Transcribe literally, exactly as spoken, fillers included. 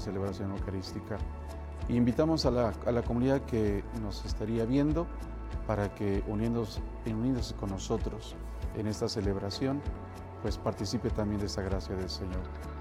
celebración eucarística. Y invitamos a la, a la comunidad que nos estaría viendo para que uniéndose, uniéndose con nosotros en esta celebración, pues participe también de esta gracia del Señor.